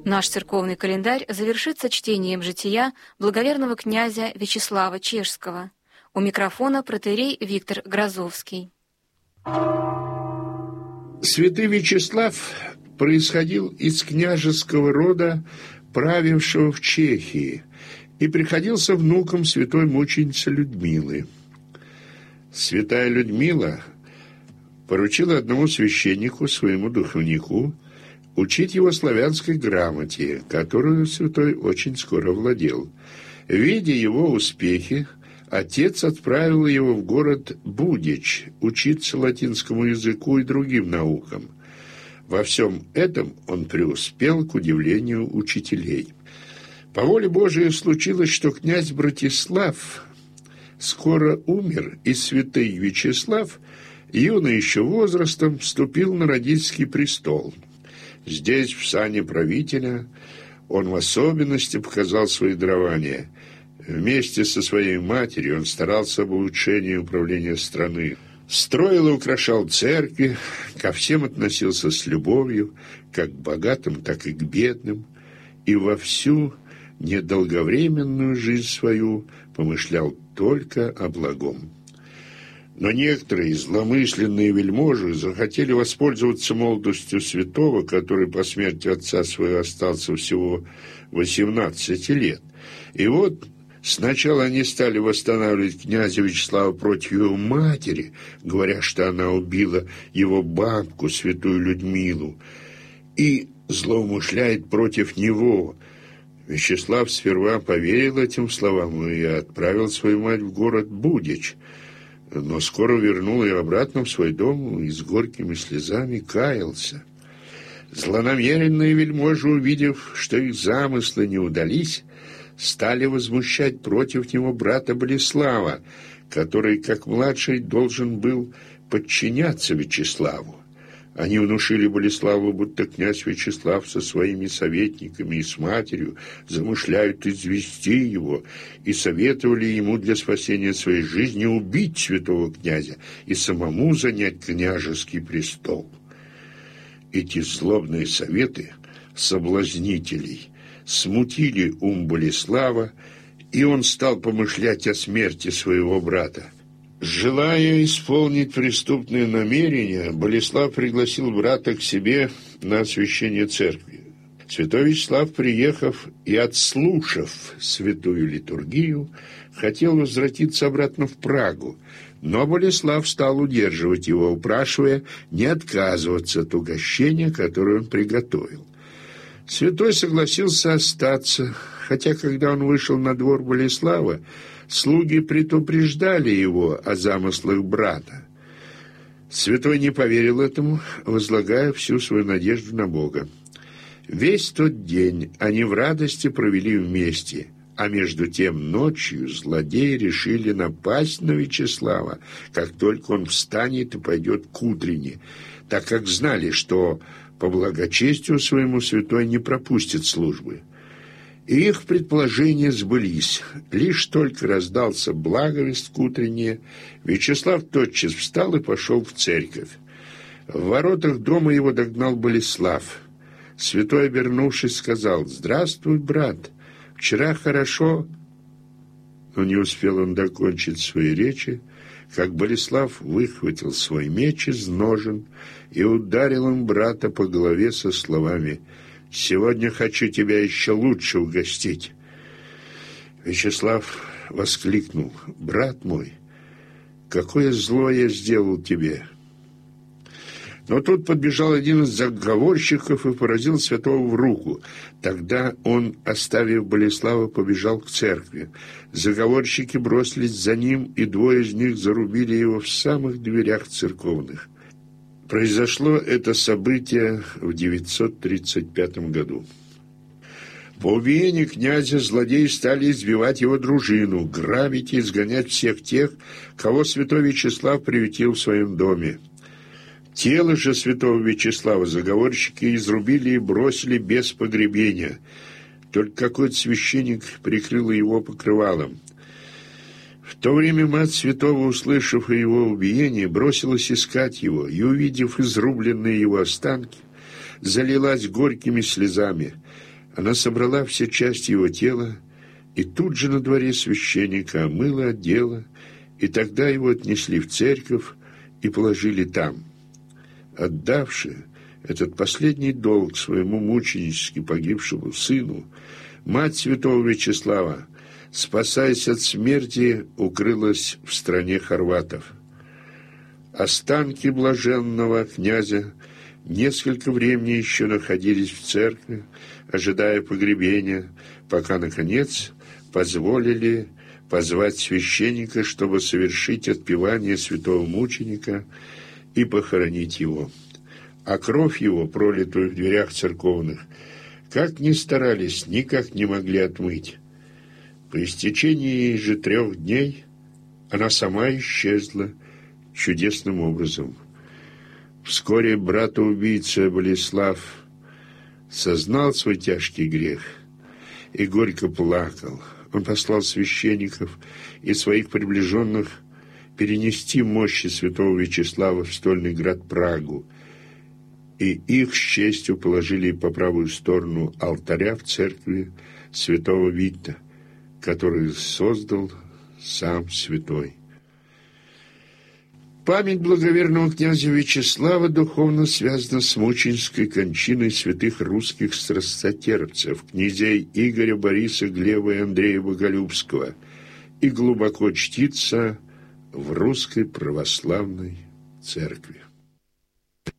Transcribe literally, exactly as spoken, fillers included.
Наш церковный календарь завершится чтением жития благоверного князя Вячеслава Чешского. У микрофона протоиерей Виктор Грозовский. Святый Вячеслав происходил из княжеского рода, правившего в Чехии, и приходился внуком святой мученицы Людмилы. Святая Людмила поручила одному священнику, своему духовнику, учить его славянской грамоте, которую святой очень скоро владел. Видя его успехи, отец отправил его в город Будич учиться латинскому языку и другим наукам. Во всем этом он преуспел к удивлению учителей. По воле Божией случилось, что князь Братислав скоро умер, и святый Вячеслав, юный еще возрастом, вступил на родительский престол. Здесь, в сане правителя, он в особенности показал свои дарования. Вместе со своей матерью он старался об улучшении управления страны. Строил и украшал церкви, ко всем относился с любовью, как к богатым, так и к бедным, и во всю недолговременную жизнь свою помышлял только о благом. Но некоторые зломысленные вельможи захотели воспользоваться молодостью святого, который по смерти отца своего остался всего восемнадцати лет. И вот сначала они стали восстанавливать князя Вячеслава против его матери, говоря, что она убила его бабку, святую Людмилу, и злоумышляет против него. Вячеслав сперва поверил этим словам и отправил свою мать в город Будич, но скоро вернул ее обратно в свой дом и с горькими слезами каялся. Злонамеренные вельможи, увидев, что их замыслы не удались, стали возмущать против него брата Болеслава, который, как младший, должен был подчиняться Вячеславу. Они внушили Болеславу, будто князь Вячеслав со своими советниками и с матерью замышляют извести его, и советовали ему для спасения своей жизни убить святого князя и самому занять княжеский престол. Эти злобные советы соблазнителей смутили ум Болеслава, и он стал помышлять о смерти своего брата. Желая исполнить преступные намерения, Болеслав пригласил брата к себе на освящение церкви. Святой Вячеслав, приехав и отслушав святую литургию, хотел возвратиться обратно в Прагу, но Болеслав стал удерживать его, упрашивая не отказываться от угощения, которое он приготовил. Святой согласился остаться, хотя, когда он вышел на двор Болеслава, слуги предупреждали его о замыслах брата. Святой не поверил этому, возлагая всю свою надежду на Бога. Весь тот день они в радости провели вместе, а между тем ночью злодеи решили напасть на Вячеслава, как только он встанет и пойдет к утренне, так как знали, что по благочестию своему святой не пропустит службы. И их предположения сбылись. Лишь только раздался благовест к утренне, Вячеслав тотчас встал и пошел в церковь. В воротах дома его догнал Болеслав. Святой, обернувшись, сказал: «Здравствуй, брат, вчера хорошо...» Но не успел он докончить свои речи, как Болеслав выхватил свой меч из ножен и ударил им брата по голове со словами: «Сегодня хочу тебя еще лучше угостить». Вячеслав воскликнул: «Брат мой, какое зло я сделал тебе!» Но тут подбежал один из заговорщиков и поразил святого в руку. Тогда он, оставив Болеслава, побежал к церкви. Заговорщики бросились за ним, и двое из них зарубили его в самых дверях церковных. Произошло это событие в девятьсот тридцать пятом году. По убиению князя злодеи стали избивать его дружину, грабить и изгонять всех тех, кого святой Вячеслав приютил в своем доме. Тело же святого Вячеслава заговорщики изрубили и бросили без погребения. Только какой-то священник прикрыл его покрывалом. В то время мать святого, услышав о его убиении, бросилась искать его, и, увидев изрубленные его останки, залилась горькими слезами. Она собрала все части его тела и тут же на дворе священника омыла, одела, и тогда его отнесли в церковь и положили там. Отдавши этот последний долг своему мученически погибшему сыну, мать святого Вячеслава, спасаясь от смерти, укрылась в стране хорватов. Останки блаженного князя несколько времени еще находились в церкви, ожидая погребения, пока, наконец, позволили позвать священника, чтобы совершить отпевание святого мученика и похоронить его. А кровь его, пролитую в дверях церковных, как ни старались, никак не могли отмыть. По истечении же трех дней она сама исчезла чудесным образом. Вскоре брата-убийца Болеслав сознал свой тяжкий грех и горько плакал. Он послал священников и своих приближенных перенести мощи святого Вячеслава в стольный град Прагу, и их с честью положили по правую сторону алтаря в церкви святого Вита, который создал сам святой. Память благоверного князя Вячеслава духовно связана с мученической кончиной святых русских страстотерпцев, князей Игоря, Бориса, Глеба и Андрея Боголюбского, и глубоко чтится в русской православной церкви.